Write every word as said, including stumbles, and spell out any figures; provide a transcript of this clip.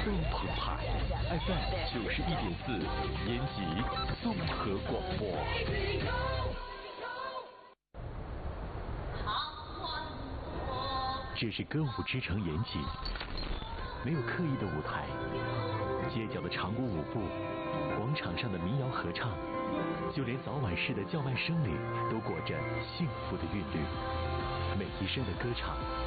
都澎湃 F M 九十一点四，延吉综合广播。这是歌舞之城延吉，没有刻意的舞台，街角的长鼓舞步，广场上的民谣合唱，就连早晚市的叫卖声里都裹着幸福的韵律，每一声的歌唱